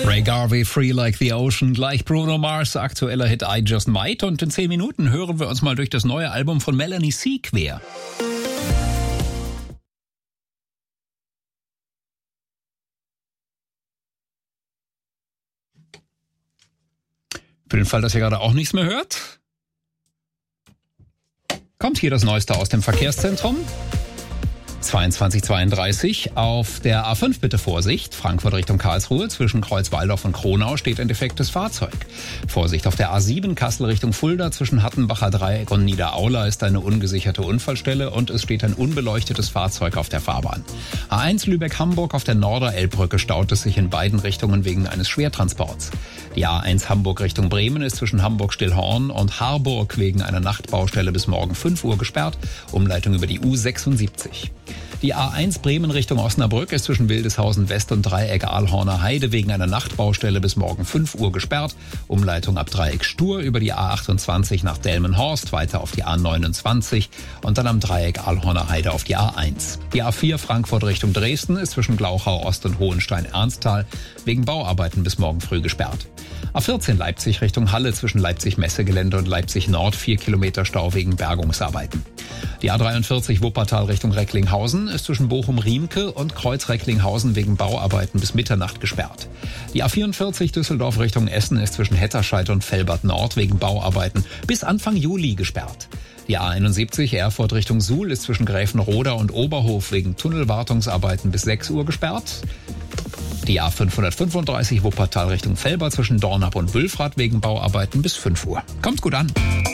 Ray Garvey, Free Like the Ocean, gleich Bruno Mars, aktueller Hit I Just Might. Und in 10 Minuten hören wir uns mal durch das neue Album von Melanie C. quer. Für den Fall, dass ihr gerade auch nichts mehr hört, kommt hier das Neueste aus dem Verkehrszentrum. 2232 auf der A5 bitte Vorsicht, Frankfurt Richtung Karlsruhe, zwischen Kreuzwaldorf und Kronau steht ein defektes Fahrzeug. Vorsicht auf der A7 Kassel Richtung Fulda, zwischen Hattenbacher Dreieck und Niederaula ist eine ungesicherte Unfallstelle und es steht ein unbeleuchtetes Fahrzeug auf der Fahrbahn. A1 Lübeck-Hamburg auf der Norderelbbrücke staut es sich in beiden Richtungen wegen eines Schwertransports. Die A1 Hamburg Richtung Bremen ist zwischen Hamburg-Stillhorn und Harburg wegen einer Nachtbaustelle bis morgen 5 Uhr gesperrt, Umleitung über die U76. Die A1 Bremen Richtung Osnabrück ist zwischen Wildeshausen West und Dreieck Aalhorner Heide wegen einer Nachtbaustelle bis morgen 5 Uhr gesperrt. Umleitung ab Dreieck Stur über die A28 nach Delmenhorst, weiter auf die A29 und dann am Dreieck Aalhorner Heide auf die A1. Die A4 Frankfurt Richtung Dresden ist zwischen Glauchau Ost und Hohenstein-Ernsthal wegen Bauarbeiten bis morgen früh gesperrt. A14 Leipzig Richtung Halle zwischen Leipzig-Messegelände und Leipzig Nord 4 Kilometer Stau wegen Bergungsarbeiten. Die A43 Wuppertal Richtung Recklinghausen ist zwischen Bochum-Riemke und Kreuz-Recklinghausen wegen Bauarbeiten bis Mitternacht gesperrt. Die A44 Düsseldorf Richtung Essen ist zwischen Hetterscheid und Velbert Nord wegen Bauarbeiten bis Anfang Juli gesperrt. Die A71 Erfurt Richtung Suhl ist zwischen Gräfenroda und Oberhof wegen Tunnelwartungsarbeiten bis 6 Uhr gesperrt. Die A535 Wuppertal Richtung Velbert zwischen Dornap und Wülfrath wegen Bauarbeiten bis 5 Uhr. Kommt gut an!